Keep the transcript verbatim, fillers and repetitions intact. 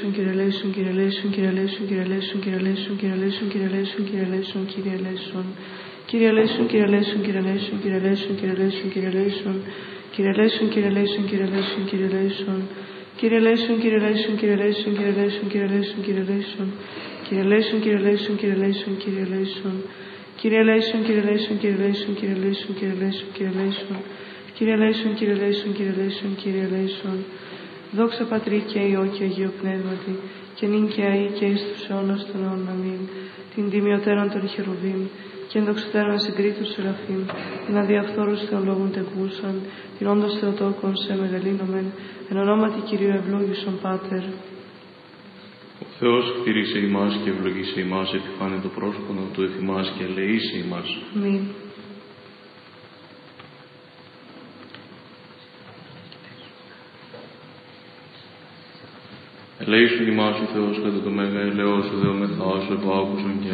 eleison, Kyrie eleison, Kyrie eleison, Kyrie eleison, Kyrie eleison, Kyrie eleison, Kyrie eleison, Kyrie eleison, Kyrie eleison, Kyrie eleison. Kyrie eleison, Kyrie eleison, Kyrie eleison, Kyrie eleison, Kyrie eleison, Kyrie eleison. Kyrie eleison, Kyrie eleison, Kyrie eleison, Kyrie eleison. Kyrie eleison, Kyrie eleison, Kyrie eleison, Kyrie eleison, Kyrie eleison, Kyrie eleison. Kyrie eleison, Kyrie eleison, Kyrie eleison, Kyrie eleison. Kyrie eleison, Kyrie eleison, Kyrie eleison, Kyrie eleison, Kyrie eleison, Kyrie eleison. Kyrie eleison, Kyrie eleison, Kyrie eleison, Kyrie eleison. Δόξα Πατρί και Υιό και Αγίου Πνεύματι, και νυν και αεί και εις τους αιώνας των αιώνων. Αμήν. Την τιμιωτέραν των χερουβίμ, και ενδοξωτέραν συγκρίτους σεραφείμ, την αδιαφθόρους θεολόγων τεκούσαν, την όντως Θεοτόκον σε μεγαλύνομεν, εν ονόματι Κυρίου ευλόγησον Πάτερ. Ο Θεός κτήρισε ημάς και ευλογήσε ημάς, επιφάνε το πρόσωπο του εφημάς και ελεήσε ημάς. Αμήν. Ελέησον ημάς ο Θεός κατά το μέγα ελαιός σου, δεομεθά σου, επάκουσον και